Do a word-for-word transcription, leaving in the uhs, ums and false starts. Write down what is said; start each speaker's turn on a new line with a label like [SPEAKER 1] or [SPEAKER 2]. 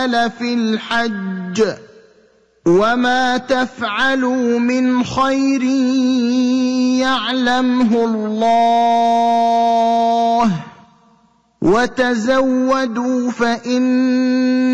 [SPEAKER 1] في الحج وما تفعلوا من خير يعلمه الله وتزودوا فإن